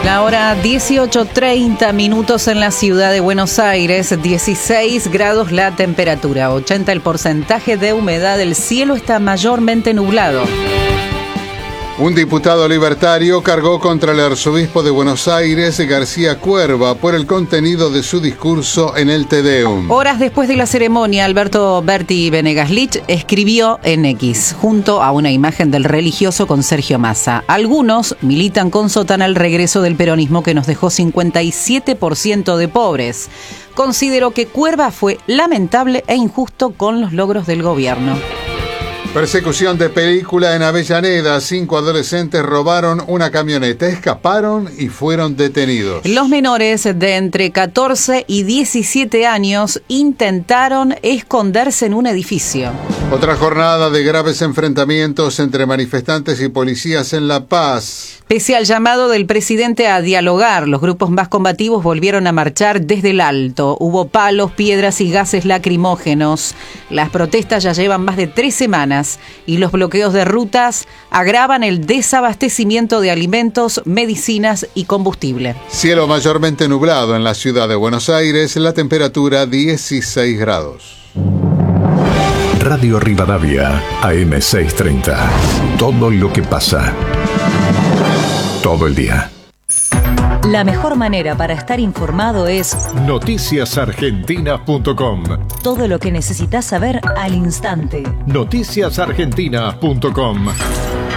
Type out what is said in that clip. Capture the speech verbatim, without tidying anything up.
La hora dieciocho treinta minutos en la ciudad de Buenos Aires, dieciséis grados la temperatura, ochenta el porcentaje de humedad, el cielo está mayormente nublado. Un diputado libertario cargó contra el arzobispo de Buenos Aires, García Cuerva, por el contenido de su discurso en el Te Deum. Horas después de la ceremonia, Alberto Berti Venegas Lich escribió en X, junto a una imagen del religioso con Sergio Massa: algunos militan con sotana el regreso del peronismo que nos dejó cincuenta y siete por ciento de pobres. Consideró que Cuerva fue lamentable e injusto con los logros del gobierno. Persecución de película en Avellaneda. Cinco adolescentes robaron una camioneta, escaparon y fueron detenidos. Los menores de entre catorce y diecisiete años intentaron esconderse en un edificio. Otra jornada de graves enfrentamientos entre manifestantes y policías en La Paz. Pese al llamado del presidente a dialogar, los grupos más combativos volvieron a marchar desde el Alto. Hubo palos, piedras y gases lacrimógenos. Las protestas ya llevan más de tres semanas y los bloqueos de rutas agravan el desabastecimiento de alimentos, medicinas y combustible. Cielo mayormente nublado en la ciudad de Buenos Aires, la temperatura dieciséis grados. Radio Rivadavia, A M seiscientos treinta. Todo lo que pasa. Todo el día. La mejor manera para estar informado es noticias argentinas punto com. Todo lo que necesitas saber al instante. noticias argentinas punto com.